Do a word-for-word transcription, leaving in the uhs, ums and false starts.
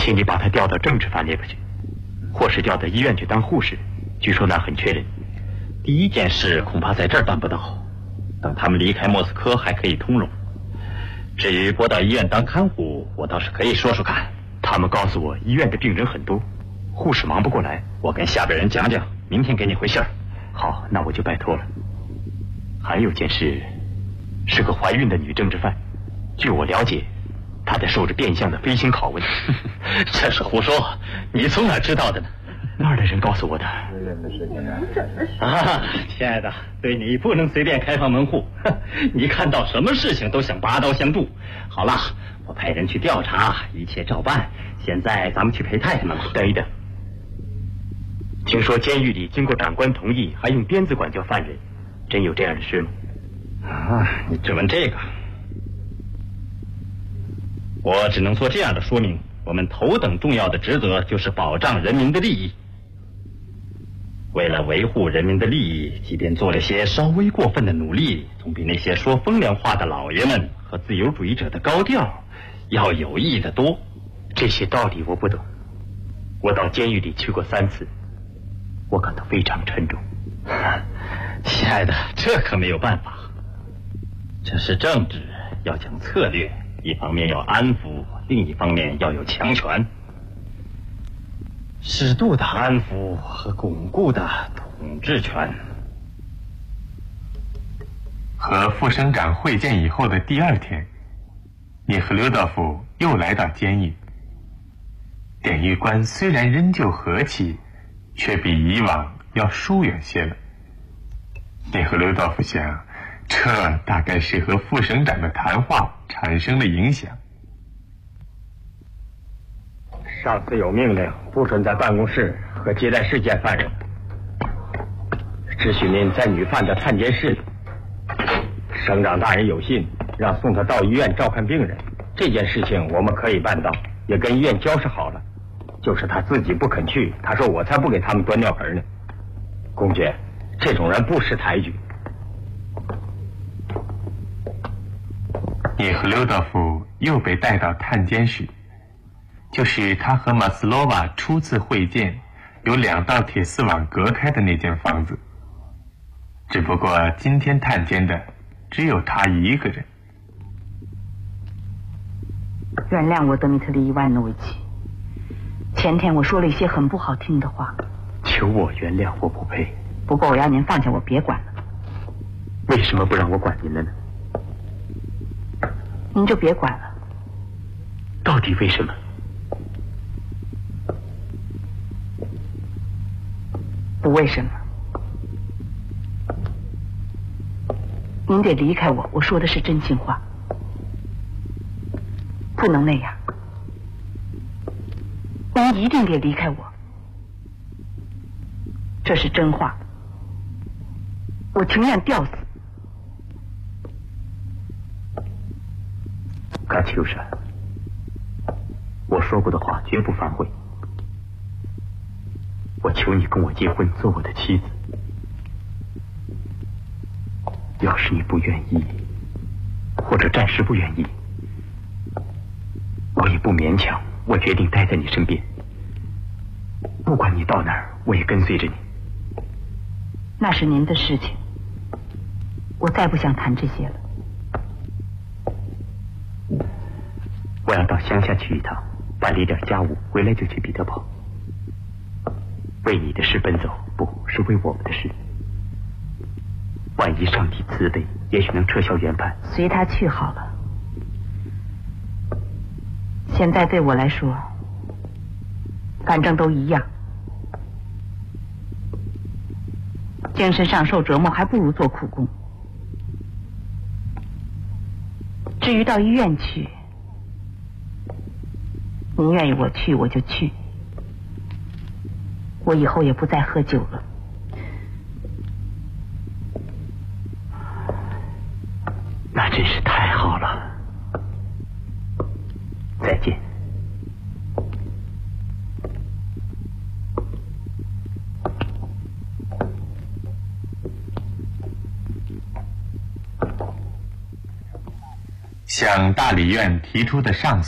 请你把他调到政治犯那边去，或是调到医院去当护士，据说那很缺人。 第一件事恐怕在这儿办不到，等他们离开莫斯科还可以通融。至于拨到医院当看护，我倒是可以说说看。 他们告诉我医院的病人很多，护士忙不过来。 我跟下边人讲讲，明天给你回信儿。 好，那我就拜托了。还有件事，是个怀孕的女政治犯，据我了解，她在受着变相的飞行拷问。 这是胡说，你从哪知道的呢？ 那儿的人告诉我的。 啊，亲爱的，对你不能随便开放门户，你看到什么事情都想拔刀相助。好了，我派人去调查，一切照办。现在咱们去陪太太们吧。 等一等，听说监狱里经过长官同意，还用鞭子管教犯人，真有这样的事吗？ 啊，你质问这个，我只能做这样的说明：我们头等重要的职责就是保障人民的利益。为了维护人民的利益，即便做了些稍微过分的努力，总比那些说风凉话的老爷们和自由主义者的高调要有益得多。 这些道理我不懂，我到监狱里去过三次，我感到非常沉重。 亲爱的，这可没有办法，这是政治，要讲策略，一方面要安抚，另一方面要有强权。适度的安抚和巩固的统治权。 和副省长会见以后的第二天，涅赫留道夫又来到监狱。典狱官虽然仍旧和气，却比以往要疏远些了。涅赫留道夫想，这大概是和副省长的谈话产生了影响。 上司有命令，不准在办公室和接待室见犯人，只许您在女犯的探监室里。省长大人有信，让送他到医院照看病人。这件事情我们可以办到，也跟医院交涉好了。就是他自己不肯去，他说我才不给他们端尿盆呢。公爵，这种人不识抬举。 涅赫留道夫又被带到探监室。就是他和马斯洛娃初次会见，有两道铁丝网隔开的那间房子。只不过今天探监的只有他一个人。 原谅我，德米特里伊万诺维奇。前天我说了一些很不好听的话。 求我原谅，我不配。 不过我要您放下我，别管了。 为什么不让我管您了呢？ 您就别管了。 到底为什么？ 不为什么，您得离开我，我说的是真心话，不能那样，您一定得离开我，这是真话，我情愿吊死。 卡秋莎，我说过的话绝不反悔。我求你跟我结婚，做我的妻子。要是你不愿意，或者暂时不愿意，我也不勉强，我决定待在你身边。不管你到哪儿，我也跟随着你。 那是您的事情，我再不想谈这些了。 我要到乡下去一趟，办理点家务，回来就去彼得堡。为你的事奔走，不是为我们的事。万一上帝慈悲，也许能撤销原判。 随他去好了。现在对我来说，反正都一样。精神上受折磨，还不如做苦工。至于到医院去，您愿意我去，我就去。我以后也不再喝酒了。 那真是太好了。再见。 向大理院提出的上诉